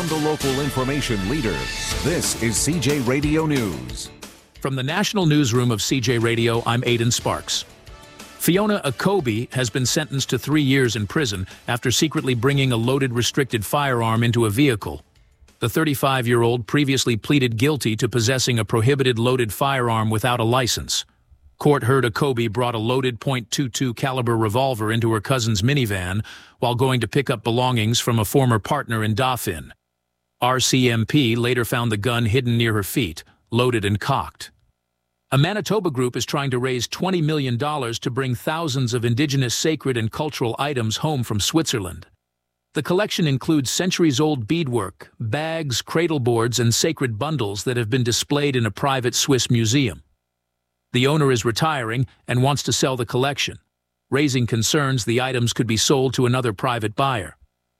From the local information leader, this is CJ Radio News. From the National Newsroom of CJ Radio, I'm Aidan Sparks. Fiona Akobe has been sentenced to 3 years in prison after secretly bringing a loaded restricted firearm into a vehicle. The 35-year-old previously pleaded guilty to possessing a prohibited loaded firearm without a license. Court heard Akobe brought a loaded .22 caliber revolver into her cousin's minivan while going to pick up belongings from a former partner in Dauphin. RCMP later found the gun hidden near her feet, loaded and cocked. A Manitoba group is trying to raise $20 million to bring thousands of indigenous sacred and cultural items home from Switzerland. The collection includes centuries-old beadwork, bags, cradle boards, and sacred bundles that have been displayed in a private Swiss museum. The owner is retiring and wants to sell the collection, raising concerns the items could be sold to another private buyer.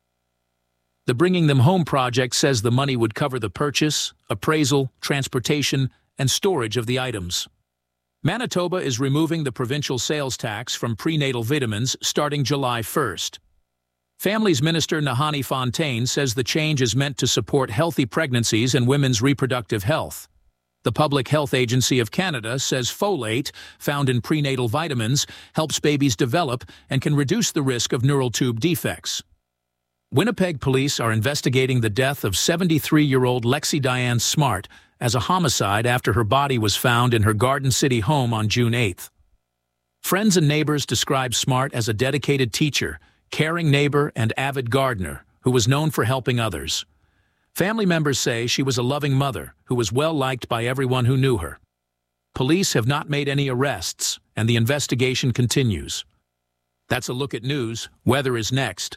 The Bringing Them Home project says the money would cover the purchase, appraisal, transportation, and storage of the items. Manitoba is removing the provincial sales tax from prenatal vitamins starting July 1st. Families Minister Nahani Fontaine says the change is meant to support healthy pregnancies and women's reproductive health. The Public Health Agency of Canada says folate, found in prenatal vitamins, helps babies develop and can reduce the risk of neural tube defects. Winnipeg police are investigating the death of 73-year-old Lexi Diane Smart as a homicide after her body was found in her Garden City home on June 8th. Friends and neighbors describe Smart as a dedicated teacher, caring neighbor, and avid gardener who was known for helping others. Family members say she was a loving mother who was well-liked by everyone who knew her. Police have not made any arrests, and the investigation continues. That's a look at news. Weather is next.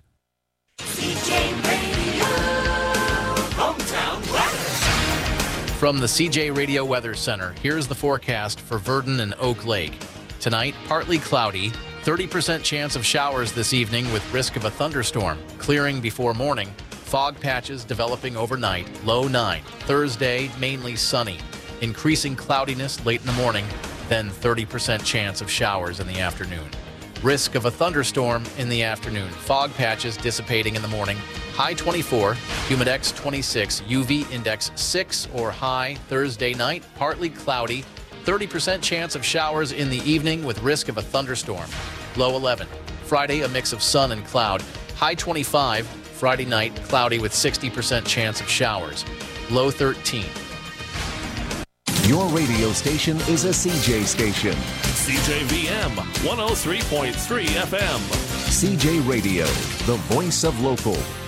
CJ Radio, hometown weather. From the CJ Radio Weather Center, here's the forecast for Virden and Oak Lake. Tonight, partly cloudy, 30% chance of showers this evening with risk of a thunderstorm. Clearing before morning, fog patches developing overnight, low 9. Thursday, mainly sunny. Increasing cloudiness late in the morning, then 30% chance of showers in the afternoon. Risk of a thunderstorm in the afternoon. Fog patches dissipating in the morning. High 24, humidex 26, UV index 6 or high. Thursday night, partly cloudy. 30% chance of showers in the evening with risk of a thunderstorm. Low 11. Friday, a mix of sun and cloud. High 25. Friday night, cloudy with 60% chance of showers. Low 13. Your radio station is a CJ station. CJVM 103.3 FM. CJ Radio, the voice of local.